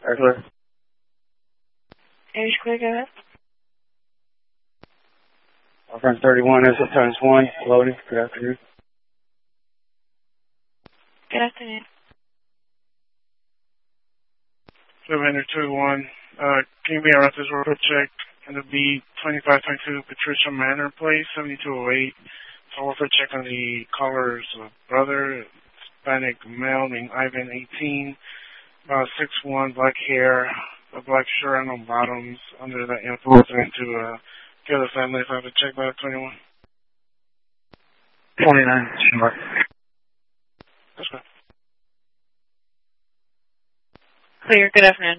Regular. Aries clear, go ahead. Front 31, exit times 1, loading. Good afternoon. Good afternoon. Survender 21, can you be around this road check? And it'll be 2522 Patricia Manor Place, 7208. So also check on the caller's brother, Hispanic male named Ivan, 18, about 6'1", black hair, a black shirt and no bottoms, under the influence into the other family. If I have to check by 21. 29, sure. That's good. Clear, good afternoon.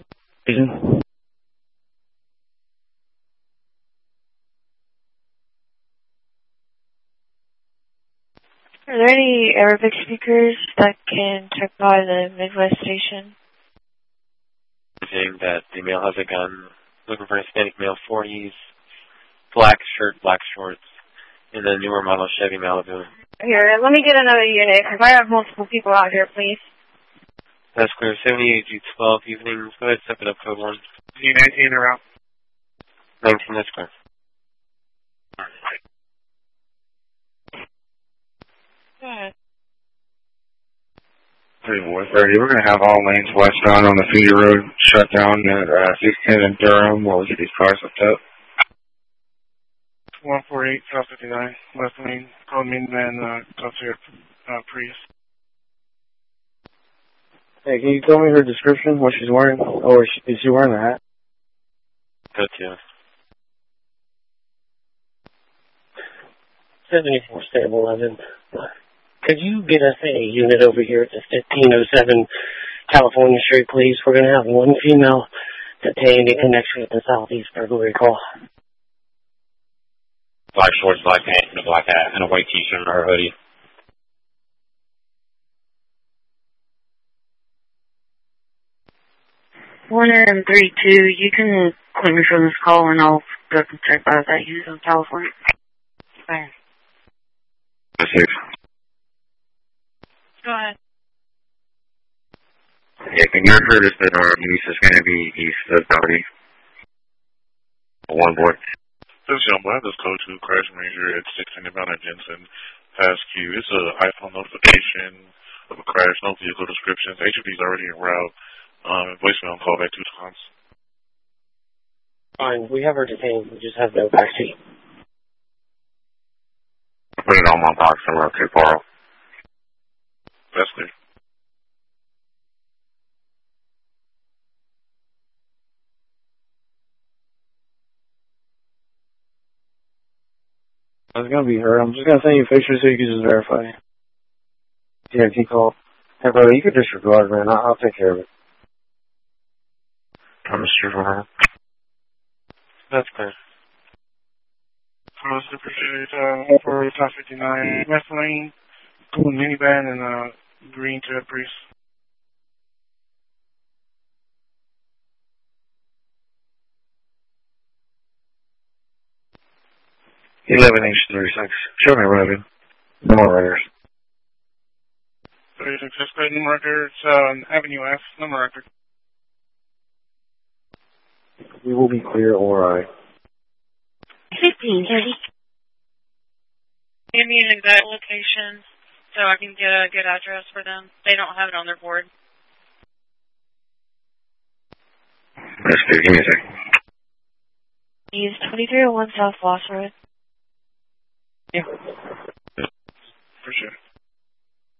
Are there any Arabic speakers that can check by the Midwest station? Saying that the male has a gun, looking for a Hispanic male, 40s, black shirt, black shorts, in the newer model Chevy Malibu. Here, let me get another unit, because I have multiple people out here, please. That's clear. 78G12 evenings. Go ahead, step it up, code 1. G19 or out. 19, that's clear. Go ahead. 3430. We're going to have all lanes westbound on the Feeder Road shut down at 610 in Durham while we get these cars hooked up. 148 South 59, left lane, code Minivan, comes here, Prius. Hey, can you tell me her description, what she's wearing? Oh, is she wearing a hat? Go to. 74 Stable 11. Could you get us a unit over here at the 1507 California Street, please? We're going to have one female detained in connection with the Southeast burglary call. Black shorts, black pants, and a black hat, and a white t-shirt or a hoodie. Warner M32, you can quit me from this call and I'll go and check out that unit in California. Fire. That's it. Go ahead. Yeah, can you heard us that our lease is going to be east of Doherty? One board. This young man, this code 2 crash major at 6 inbound at Jensen. Pass Q. It's an iPhone notification of a crash, no vehicle descriptions. HOD is already en route. Voicemail and call back 2 times. Fine, we have her detained. We just have no backseat. Put it on one box and we'll take borrow. That's clear. It's going to be her. I'm just going to send you pictures so you can just verify. Yeah, he called. Hey, brother, you can disregard, man. I'll take care of it. I'm a stripper. That's clear. Appreciate for South 59, West Lane, cool minivan, and green to a Prius. H36. Show me, Robin. No more riders. 36, that's good. Number record, it's Avenue F, number record. We will be clear, alright. 1530. Give me an exact location so I can get a good address for them. They don't have it on their board. That's good. Give me a second. Use 2301 South Floss Road. Yeah.